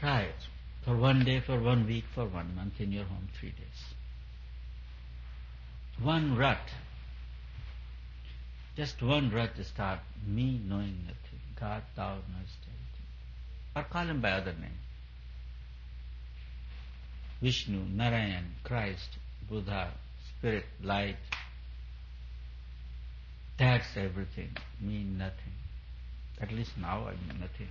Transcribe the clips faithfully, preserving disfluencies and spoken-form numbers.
Try it. For one day, for one week, for one month in your home, three days. One rut. Just one rut to start. Me knowing nothing. God, thou knowest everything. Or call him by other name. Vishnu, Narayan, Christ, Buddha, Spirit, Light. That's everything. Me nothing. At least now I mean nothing.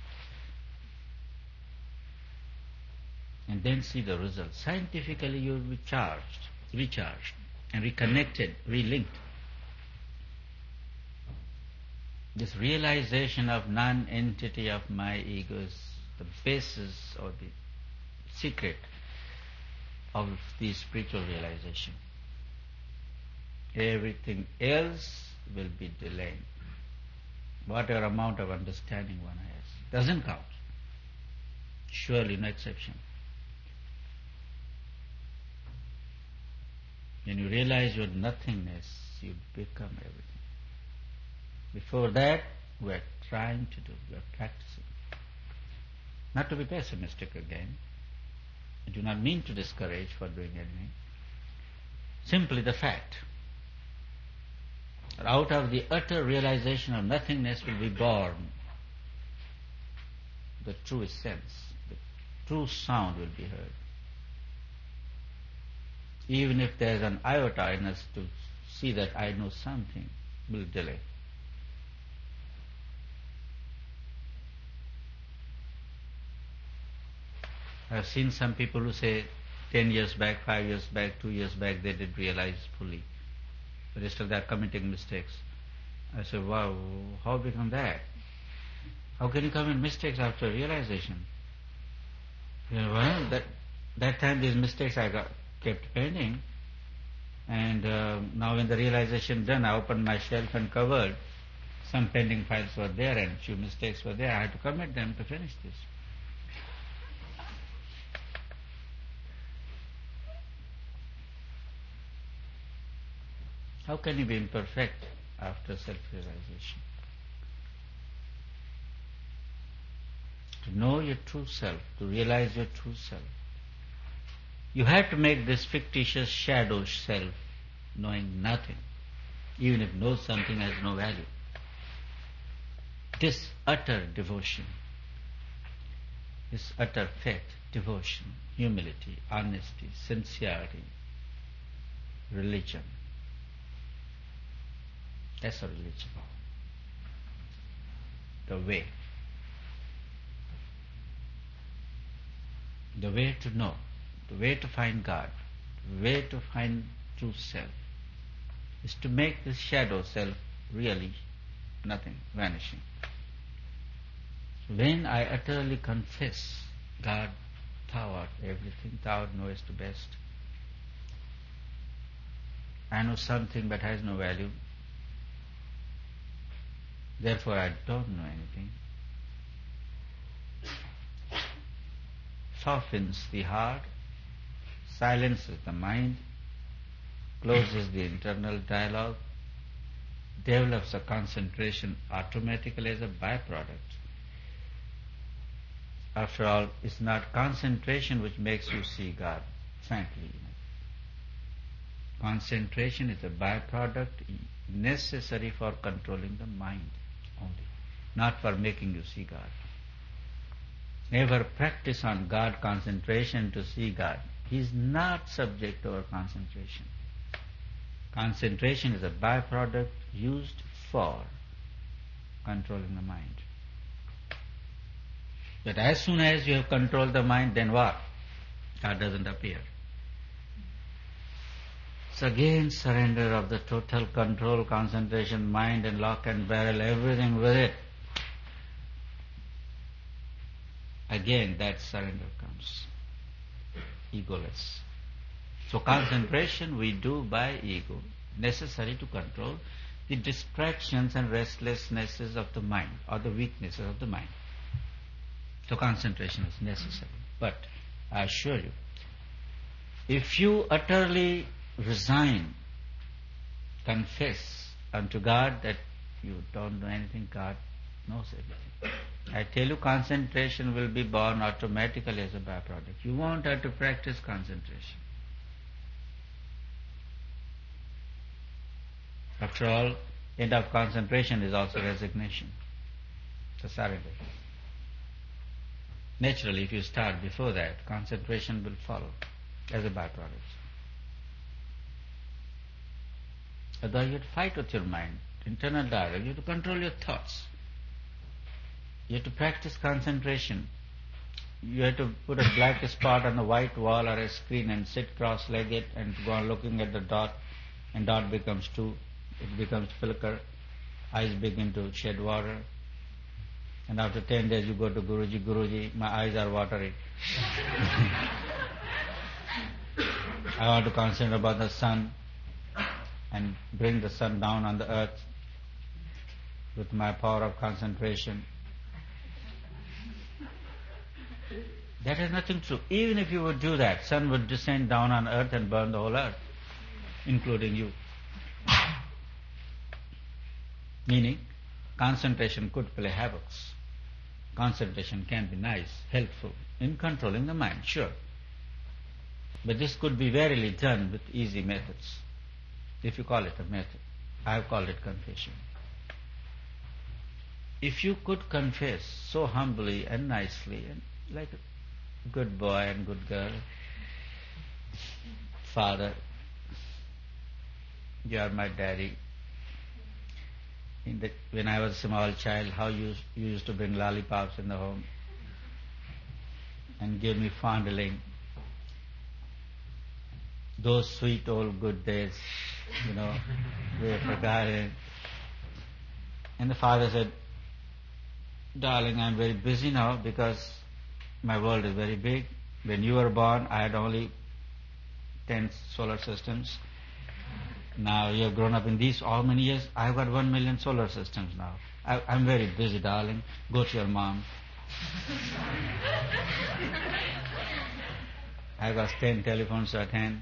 And then see the result. Scientifically you will be charged, recharged, and reconnected, relinked. This realization of non-entity of my ego is the basis or the secret of the spiritual realization. Everything else will be delayed. Whatever amount of understanding one has doesn't count. Surely no exception. When you realize your nothingness, you become everything. Before that, we are trying to do, we are practicing. Not to be pessimistic again. I do not mean to discourage for doing anything. Simply the fact that out of the utter realization of nothingness will be born the true sense, the true sound will be heard. Even if there is an iota in us to see that I know something, will delay. I have seen some people who say ten years back, five years back, two years back they did realize fully. But still they are committing mistakes. I say, wow, how become that? How can you commit mistakes after realization? You know, well, that, that time these mistakes I got, kept pending. And uh, now when the realization done, I opened my shelf and covered. Some pending files were there and few mistakes were there. I had to commit them to finish this. How can you be imperfect after self-realization? To know your true self, to realize your true self, you have to make this fictitious shadow self knowing nothing, even if knows something has no value. This utter devotion, this utter faith, devotion, humility, honesty, sincerity, religion. That's a religion. The way. The way to know, the way to find God, the way to find true self is to make this shadow self really nothing, vanishing. When I utterly confess, God, thou art everything, thou knowest the best. I know something but has no value. Therefore I don't know anything. Softens the heart, silences the mind, closes the internal dialogue, develops a concentration automatically as a byproduct. After all, it's not concentration which makes you see God, frankly. You know. Concentration is a byproduct necessary for controlling the mind only, not for making you see God. Never practice on God concentration to see God. He is not subject to our concentration. Concentration is a byproduct used for controlling the mind. But as soon as you have controlled the mind, then what? God doesn't appear. So again, surrender of the total control, concentration, mind and lock and barrel, everything with it. Again, that surrender comes. Egoless. So concentration we do by ego, necessary to control the distractions and restlessnesses of the mind, or the weaknesses of the mind. So concentration is necessary. But I assure you, if you utterly resign, confess unto God that you don't know anything, God knows everything. I tell you, concentration will be born automatically as a byproduct. You won't have to practice concentration. After all, end of concentration is also resignation, the surrender. Naturally, if you start before that, concentration will follow as a byproduct. Although you have to fight with your mind, internal dialogue, you have to control your thoughts. You have to practice concentration. You have to put a black spot on the white wall or a screen and sit cross-legged and go on looking at the dot, and dot becomes two, it becomes flicker, eyes begin to shed water. And after ten days you go to Guruji, Guruji, my eyes are watery. I want to concentrate about the sun and bring the sun down on the earth with my power of concentration. That has nothing to do. Even if you would do that, sun would descend down on earth and burn the whole earth, including you. Meaning, concentration could play havocs. Concentration can be nice, helpful in controlling the mind, sure. But this could be verily done with easy methods, if you call it a method. I have called it confession. If you could confess so humbly and nicely, and like a good boy and good girl, Father, you are my daddy. In the, when I was a small child, how you, you used to bring lollipops in the home and give me fondling. Those sweet old good days, you know, we have forgotten. And the father said, darling, I'm very busy now because my world is very big. When you were born, I had only ten solar systems. Now you have grown up in these how many years? I've got one million solar systems now. I, I'm very busy, darling. Go to your mom. I've got ten telephones to attend.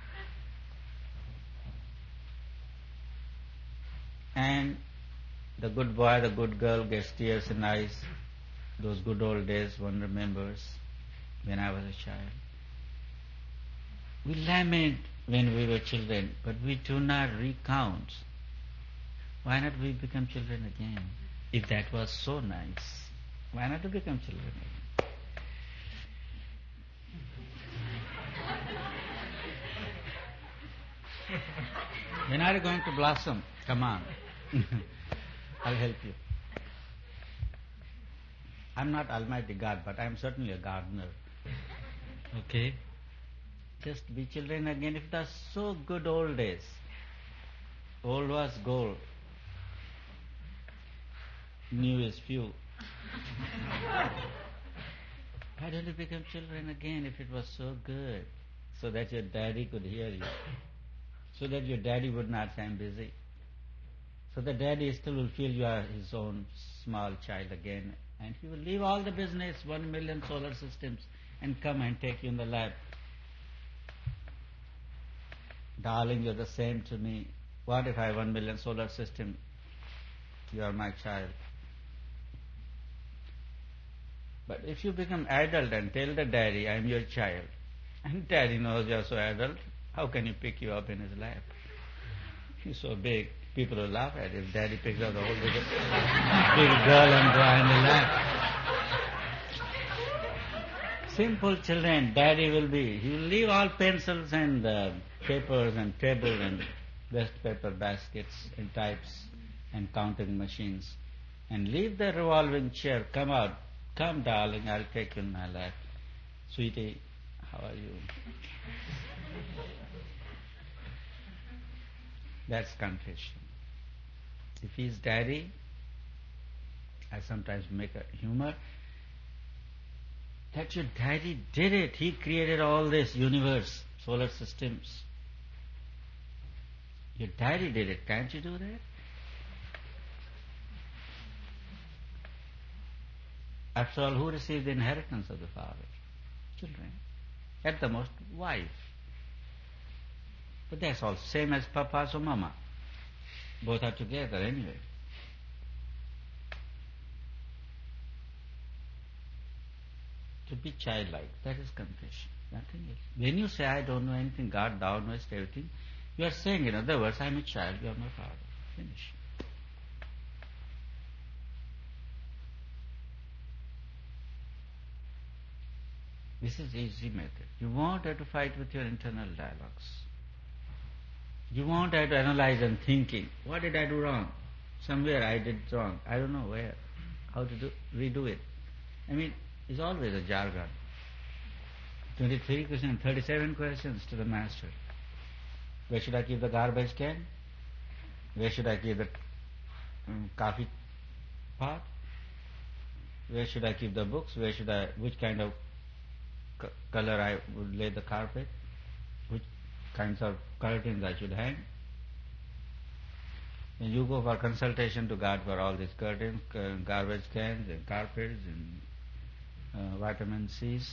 And the good boy, the good girl gets tears in eyes. Those good old days one remembers when I was a child. We lament when we were children, but we do not recount. Why not we become children again? If that was so nice, why not to become children again? When are you going to blossom? Come on. I'll help you. I'm not Almighty God, but I'm certainly a gardener. Okay? Just be children again. If that's so good old days. Old was gold. New is few. Why don't you become children again if it was so good? So that your daddy could hear you. So that your daddy would not say, I'm busy. So the daddy still will feel you are his own small child again. And he will leave all the business, one million solar systems, and come and take you in the lap. Darling, you're the same to me. What if I have one million solar system? You are my child. But if you become adult and tell the daddy, I am your child, and daddy knows you are so adult, how can he pick you up in his lap? He's so big, people will laugh at if daddy picks up the whole big, big girl and boy in the lap. Simple children, daddy will be, he will leave all pencils and uh, papers and tables and waste paper baskets and types and counting machines and leave the revolving chair. Come out. Come, darling, I'll take you in my lap. Sweetie, how are you? That's confession. If he's daddy, I sometimes make a humor, that your daddy did it. He created all this universe, solar systems. Your daddy did it. Can't you do that? After all, who received the inheritance of the father? Children. At the most, wife. But that's all same as papas or mama. Both are together anyway. To be childlike, that is confession, nothing else. When you say, I don't know anything, God, thou knowest everything, you are saying, in other words, I am a child, you are my father. Finish. This is easy method. You won't have to fight with your internal dialogues. You won't have to analyze and thinking, what did I do wrong? Somewhere I did wrong. I don't know where. How to do, redo it. I mean, it's always a jargon. twenty-three questions, thirty-seven questions to the master. Where should I keep the garbage can? Where should I keep the um, coffee pot? Where should I keep the books? Where should I, which kind of c- color I would lay the carpet? Which kinds of curtains I should hang? And you go for consultation to God for all these curtains, uh, garbage cans and carpets and uh, vitamin C's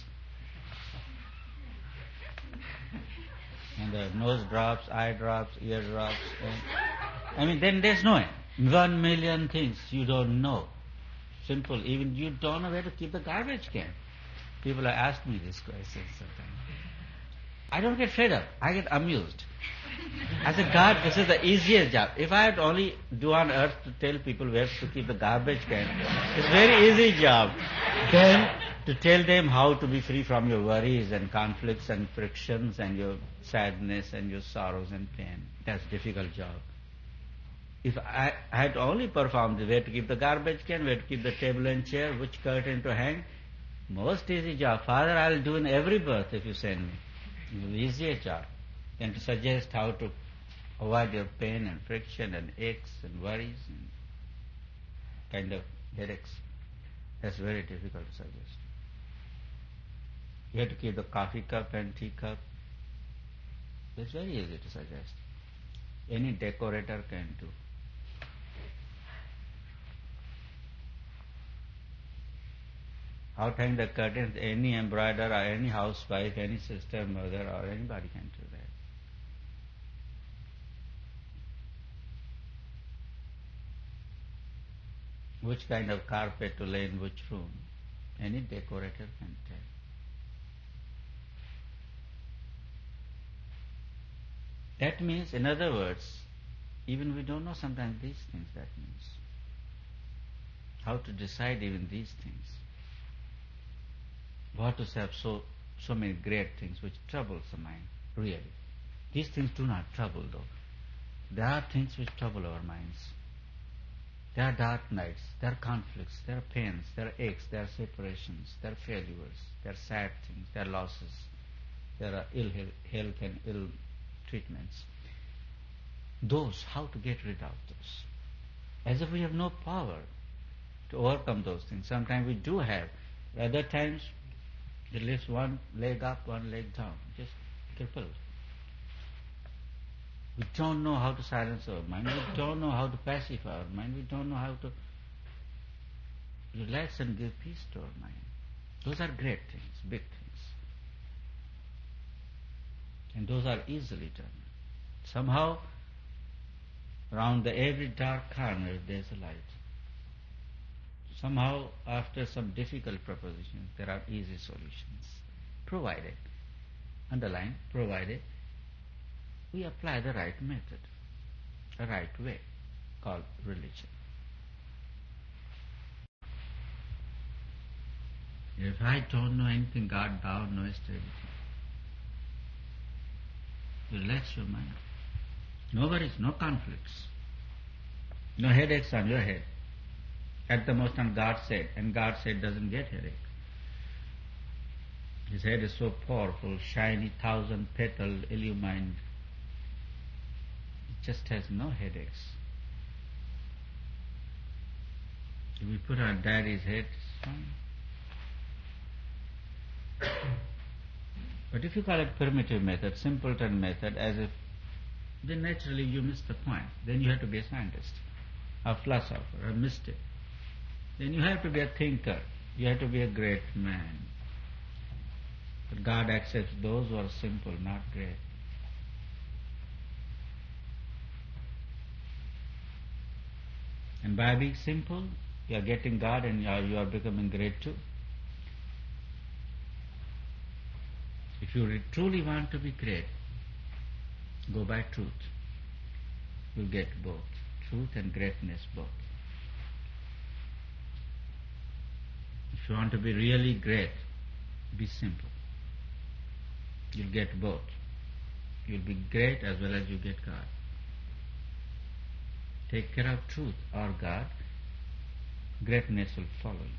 and the nose drops, eye drops, ear drops. And, I mean, then there's no end. One million things you don't know. Simple. Even you don't know where to keep the garbage can. People have asked me these questions sometimes. I don't get fed up. I get amused. I said, God, this is the easiest job. If I had only do on earth to tell people where to keep the garbage can, it's a very easy job. Then to tell them how to be free from your worries and conflicts and frictions and your sadness and your sorrows and pain. That's a difficult job. If I, I had only performed where to keep the garbage can, where to keep the table and chair, which curtain to hang, most easy job. Father, I'll do in every birth if you send me. It's the easiest job than to suggest how to avoid your pain and friction and aches and worries and kind of headaches. That's very difficult to suggest. You have to keep the coffee cup and tea cup. It's very easy to suggest. Any decorator can do. How to hang the curtains, any embroiderer or any housewife, any sister, mother or anybody can do that. Which kind of carpet to lay in which room, any decorator can tell. That means, in other words, even we don't know sometimes these things, that means. How to decide even these things. What to have so so many great things which troubles the mind, really. These things do not trouble though. There are things which trouble our minds. There are dark nights, there are conflicts, there are pains, there are aches, there are separations, there are failures, there are sad things, there are losses, there are ill health and ill treatments. Those, how to get rid of those? As if we have no power to overcome those things. Sometimes we do have. Other times, it lifts one leg up, one leg down, just crippled. We don't know how to silence our mind. We don't know how to pacify our mind. We don't know how to relax and give peace to our mind. Those are great things, big things. And those are easily done. Somehow, around the every dark corner, there's a light. Somehow, after some difficult propositions, there are easy solutions. Provided, underline, provided, we apply the right method, the right way, called religion. If I don't know anything, God, thou knowest everything. Relax your mind. No worries, no conflicts, no headaches on your head. At the most on God's head, and God's head doesn't get headache. His head is so powerful, shiny, thousand-petaled, illumined. It just has no headaches. If we put on Daddy's head, it's fine. But if you call it primitive method, simpleton method, as if, then naturally you miss the point. Then you have to be a scientist, a philosopher, a mystic. Then you have to be a thinker. You have to be a great man. But God accepts those who are simple, not great. And by being simple, you are getting God and you are, you are becoming great too. If you truly want to be great, go by truth. You'll get both, truth and greatness both. If you want to be really great, be simple. You'll get both. You'll be great as well as you get God. Take care of truth or God, greatness will follow you.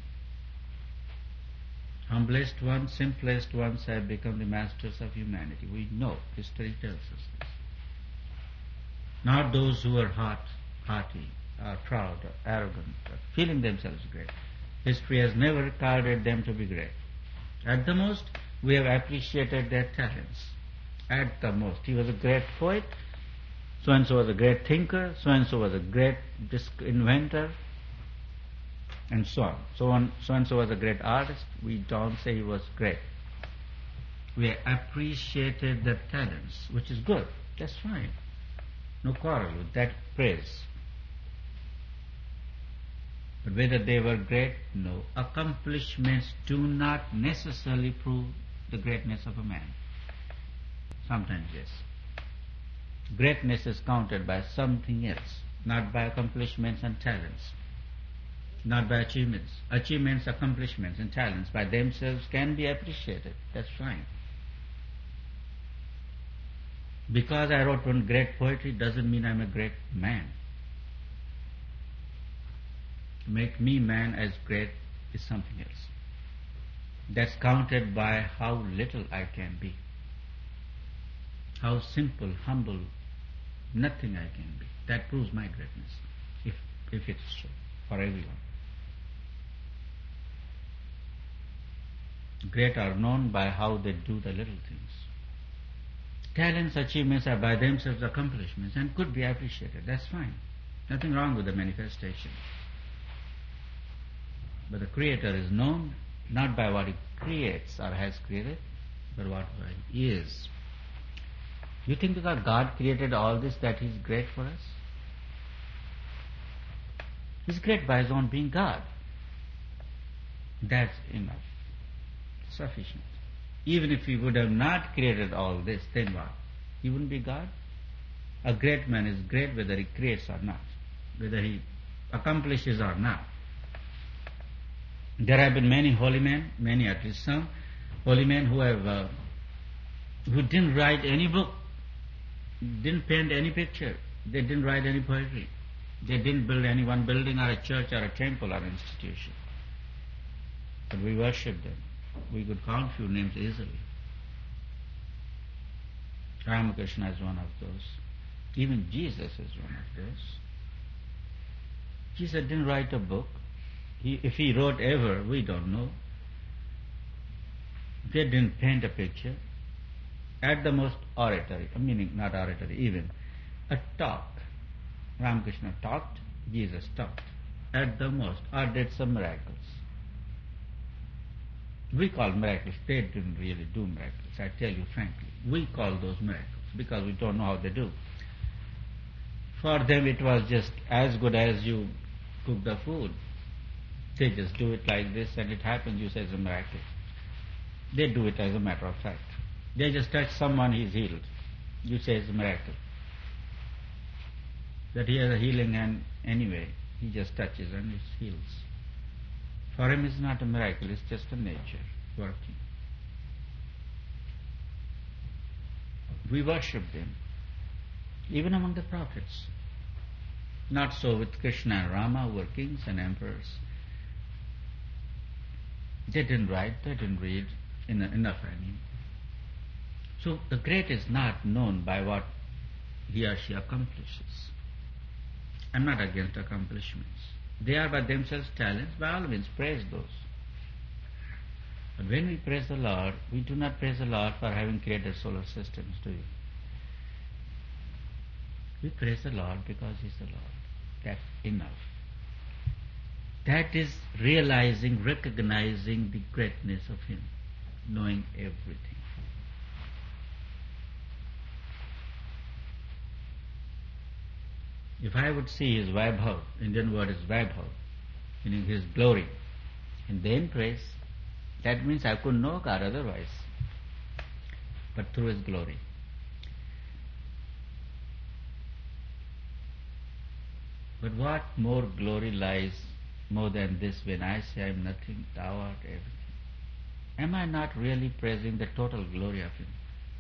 Humblest ones, simplest ones have become the masters of humanity. We know, history tells us this. Not those who are hot, haughty, or proud, or arrogant, or feeling themselves great. History has never recorded them to be great. At the most, we have appreciated their talents. At the most. He was a great poet, so-and-so was a great thinker, so-and-so was a great disc inventor, and so on. So on, so-and-so was a great artist. We don't say he was great. We appreciated their talents, which is good. That's fine. No quarrel with that praise. But whether they were great, no. Accomplishments do not necessarily prove the greatness of a man. Sometimes yes. Greatness is counted by something else, not by accomplishments and talents, not by achievements. Achievements, accomplishments and talents by themselves can be appreciated. That's fine. Because I wrote one great poetry doesn't mean I'm a great man. To make me man as great is something else. That's counted by how little I can be. How simple, humble, nothing I can be. That proves my greatness, if if it's so, for everyone. Great are known by how they do the little things. Talents, achievements are by themselves accomplishments and could be appreciated. That's fine. Nothing wrong with the manifestation. But the Creator is known not by what He creates or has created, but what He is. You think because God created all this that He's great for us? He's great by His own being God. That's enough. Sufficient. Even if He would have not created all this, then what? He wouldn't be God? A great man is great whether he creates or not, whether he accomplishes or not. There have been many holy men, many at least some holy men who have uh, who didn't write any book, didn't paint any picture, they didn't write any poetry, they didn't build any one building or a church or a temple or an institution. But we worship them. We could count few names easily. Ramakrishna is one of those. Even Jesus is one of those. Jesus didn't write a book. He, if he wrote ever, we don't know. They didn't paint a picture. At the most, oratory, meaning not oratory, even a talk. Ramakrishna talked, Jesus talked. At the most, or did some miracles. We call miracles, they didn't really do miracles, I tell you frankly. We call those miracles because we don't know how they do. For them it was just as good as you cook the food. They just do it like this and it happens, you say it's a miracle. They do it as a matter of fact. They just touch someone, he is healed. You say it's a miracle. That he has a healing hand anyway, he just touches and it heals. For him it's not a miracle, it's just a nature working. We worship them, even among the prophets. Not so with Krishna and Rama, who were kings and emperors. They didn't write, they didn't read enough, I mean. So the great is not known by what he or she accomplishes. I'm not against accomplishments. They are by themselves talents, by all means praise those. But when we praise the Lord, we do not praise the Lord for having created solar systems, do you? We praise the Lord because He's the Lord. That's enough. That is realizing, recognizing the greatness of Him, knowing everything. If I would see His Vaibhav, Indian word is Vaibhav, meaning His glory, and then praise, that means I could know God otherwise. but through His glory. But what more glory lies more than this when I say I am nothing, Thou art everything? Am I not really praising the total glory of Him?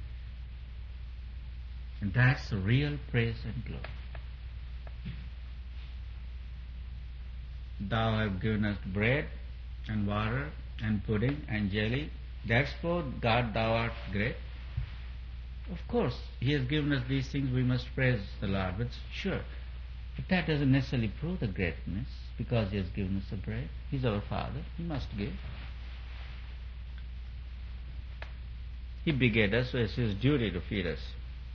And that's real praise and glory. Thou hast given us bread and water and pudding and jelly. That's for God, Thou art great. Of course, He has given us these things, we must praise the Lord. But sure, but that doesn't necessarily prove the greatness, because He has given us the bread. He's our Father, He must give. He begat us, so it's His duty to feed us.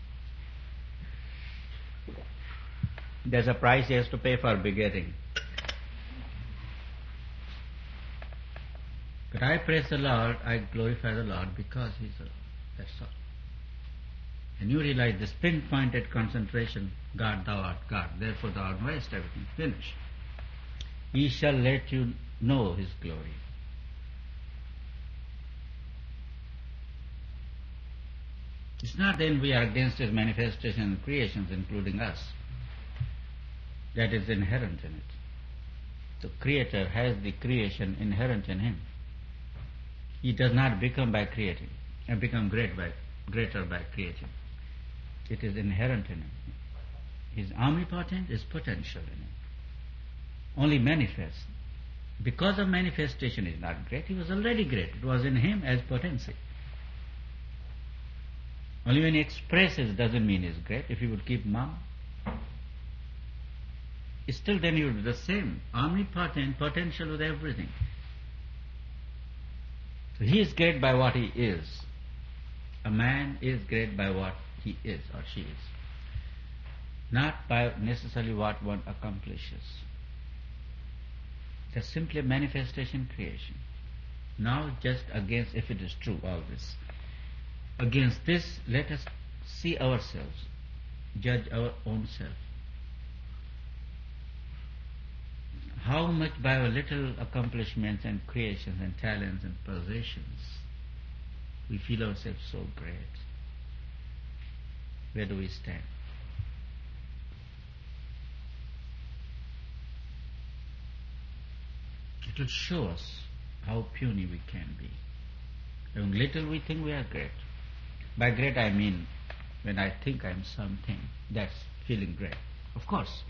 There's a price He has to pay for begetting. But I praise the Lord, I glorify the Lord because He's the Lord. That's all. And you realize this pinpointed concentration, God, Thou art God, therefore Thou art knowest everything. Finish. He shall let you know His glory. It's not then we are against His manifestation and creations, including us. That is inherent in it. The Creator has the creation inherent in Him. He does not become by creating and become great by, greater by creating. It is inherent in Him. He is omnipotent, is potential in Him. Only manifests. Because of manifestation He is not great. He was already great. It was in Him as potency. Only when He expresses doesn't mean He is great. If He would keep mum, still then He would be the same. Omnipotent, potential with everything. So He is great by what He is. A man is great by what he is or she is, not by necessarily what one accomplishes. It's simply a manifestation creation. Now just against, if it is true, all this, against this let us see ourselves, judge our own self. How much by our little accomplishments and creations and talents and possessions we feel ourselves so great. Where do we stand? It will show us how puny we can be. When little we think we are great. By great I mean when I think I am something, that's feeling great. Of course.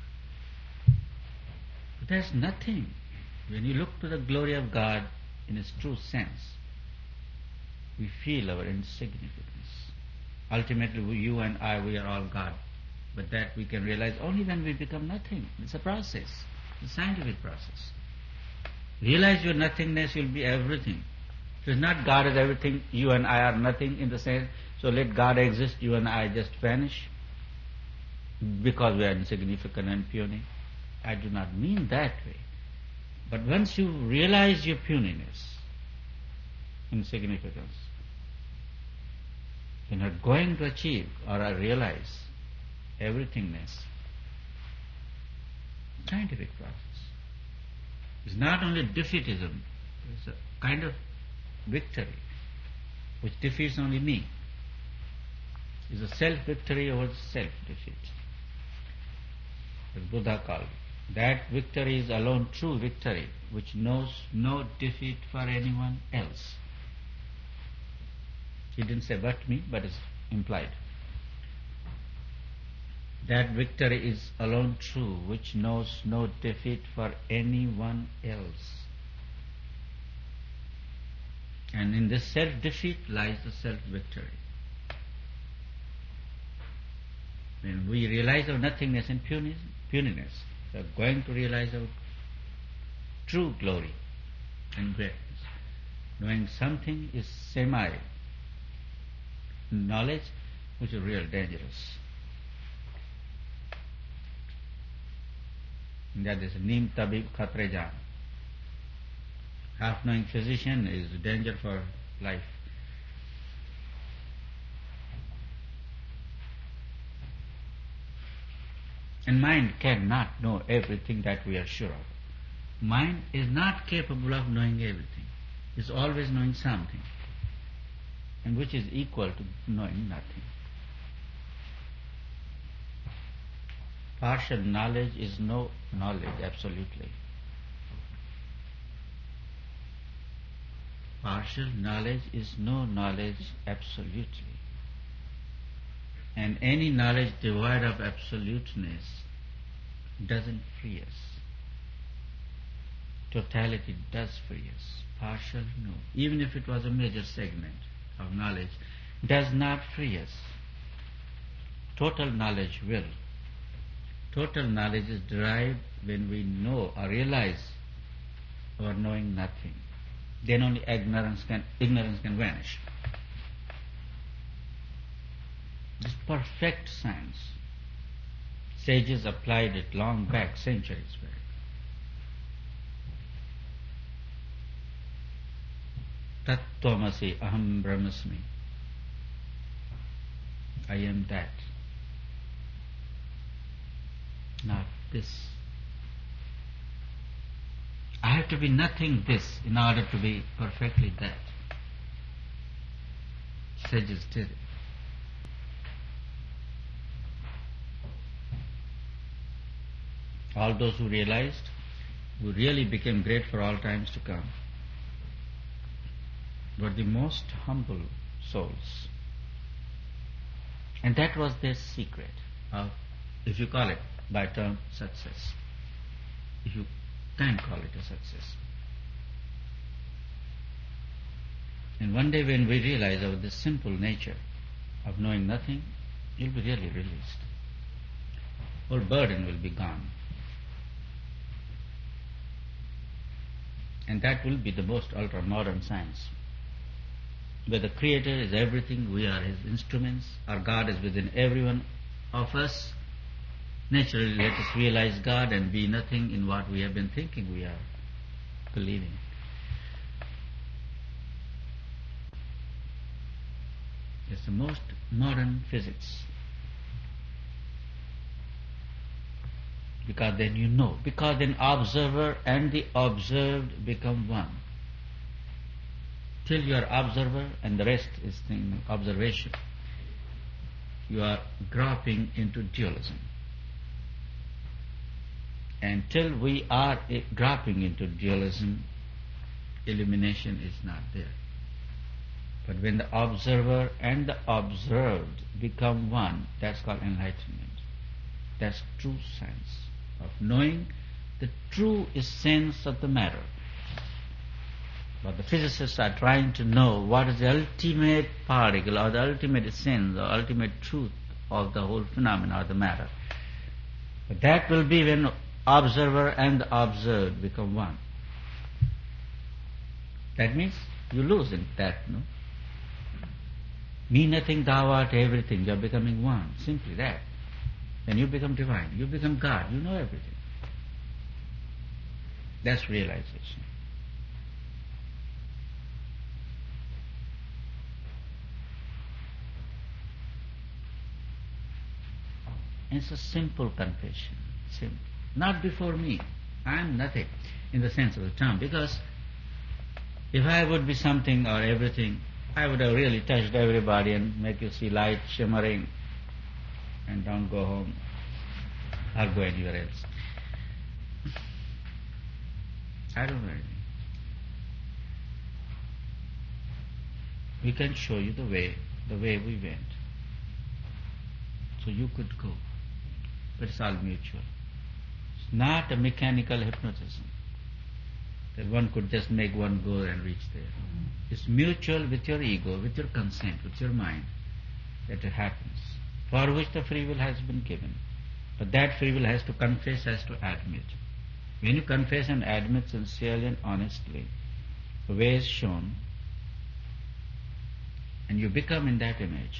But that's nothing. When you look to the glory of God in its true sense, we feel our insignificance. Ultimately, we, you and I, we are all God. But that we can realize only when we become nothing. It's a process. It's a scientific process. Realize your nothingness, you'll be everything. So it's not God is everything, you and I are nothing in the sense, so let God exist, you and I just vanish because we are insignificant and puny. I do not mean that way. But once you realize your puniness, insignificance, then you are going to achieve or I realize everythingness. Scientific process. It's not only defeatism, it's a kind of victory which defeats only me. It's a self-victory over self-defeat. As Buddha called it. That victory is alone true victory, which knows no defeat for anyone else. He didn't say but me, but it's implied. That victory is alone true, which knows no defeat for anyone else. And in this self-defeat lies the self-victory. When we realize our nothingness and puniness, puniness, we are going to realize our true glory and greatness. Knowing something is semi-knowledge, which is real dangerous. And that is Neem Tabib Khatre Jaan. Half-knowing physician is danger for life. And mind cannot know everything that we are sure of. Mind is not capable of knowing everything. It's always knowing something. and which is equal to knowing nothing. Partial knowledge is no knowledge, absolutely. Partial knowledge is no knowledge, absolutely. And any knowledge devoid of absoluteness doesn't free us. Totality does free us. Partial, no. Even if it was a major segment of knowledge, does not free us. Total knowledge will. Total knowledge is derived when we know or realize our knowing nothing. Then only ignorance can ignorance can vanish. This perfect science. Sages applied it long back, centuries back. Tattvamasi aham brahmasmi. I am that. Not this. I have to be nothing this in order to be perfectly that. Sages did it. All those who realized, who really became great for all times to come, were the most humble souls. And that was their secret of, if you call it by term, success. If you can call it a success. And one day when we realize our this simple nature of knowing nothing, you'll be really released. All burden will be gone. And that will be the most ultra-modern science, where the Creator is everything, we are His instruments, our God is within every one of us. Naturally, let us realize God and be nothing in what we have been thinking we are believing. It's the most modern physics. Because then you know. Because then observer and the observed become one. Till you are observer and the rest is thing, observation, you are groping into dualism. And till we are dropping into dualism, illumination is not there. But when the observer and the observed become one, that's called enlightenment. That's true science of knowing the true essence of the matter. But the physicists are trying to know what is the ultimate particle or the ultimate essence or ultimate truth of the whole phenomena or the matter. But that will be when observer and the observed become one. That means you lose in that, no? Me nothing, thou art everything. You are becoming one. Simply that. Then you become divine. You become God. You know everything. That's realization. It's a simple confession. Simple. Not before me. I am nothing in the sense of the term. Because if I would be something or everything, I would have really touched everybody and make you see light shimmering and don't go home or go anywhere else. I don't know anything. We can show you the way, the way we went. So you could go. But it's all mutual. It's not a mechanical hypnotism that one could just make one go and reach there. It's mutual with your ego, with your consent, with your mind that it happens, for which the free will has been given. But that free will has to confess, has to admit. When you confess and admit sincerely and honestly, the way is shown, and you become in that image,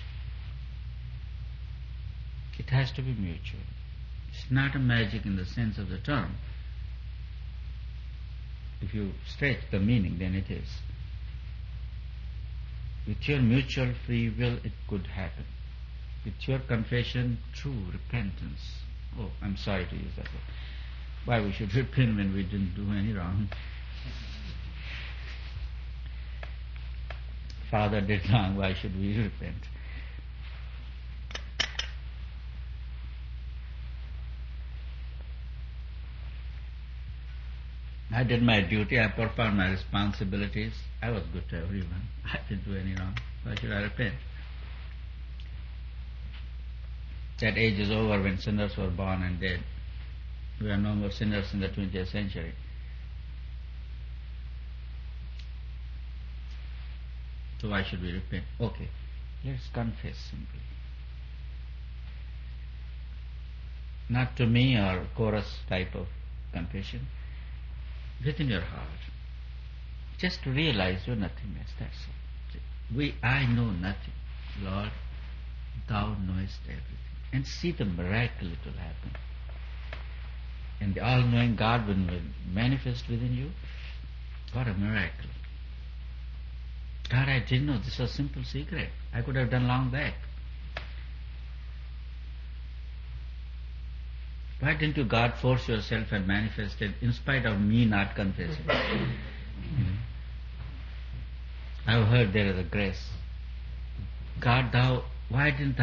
it has to be mutual. It's not a magic in the sense of the term. If you stretch the meaning, then it is. With your mutual free will, it could happen. With your confession, true repentance. Oh, I'm sorry to use that word. Why we should repent when we didn't do any wrong? father did wrong, why should we repent? I did my duty, I performed my responsibilities, I was good to everyone, I didn't do any wrong, why should I repent? That age is over when sinners were born and dead. We are no more sinners in the twentieth century. So why should we repent? Okay, let's confess simply. Not to me or chorus type of confession, within your heart. Just to realize your nothingness, that's all. We, I know nothing. Lord, Thou knowest everything. And see the miracle it will happen. And the all-knowing God will manifest within you. What a miracle. God, I didn't know this was a simple secret. I could have done long back. Why didn't you, God, force yourself and manifest it in spite of me not confessing? I've heard there is a grace. God, Thou, why didn't